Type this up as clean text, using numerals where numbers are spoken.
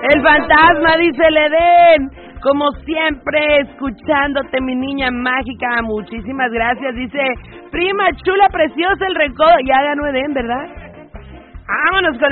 El fantasma, dice el Edén. Como siempre, escuchándote, mi niña mágica. Muchísimas gracias. Dice, prima chula, preciosa, el recodo. Ya ganó Edén, ¿verdad? Vámonos con